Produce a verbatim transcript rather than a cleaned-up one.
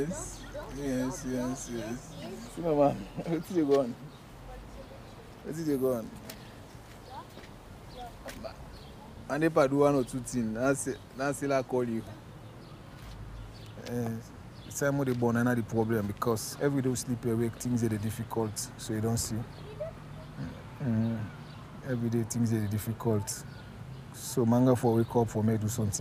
Yes. Yes, yes, yes. See, mama, where did you go on? Where did you go on? And if I do one or two things, that's it. That's it. I call you. Yes. It's time with the born and not the problem because every day we sleep awake, things are difficult, so you don't see. Mm. Every day things are difficult. So manga for wake up for me do something.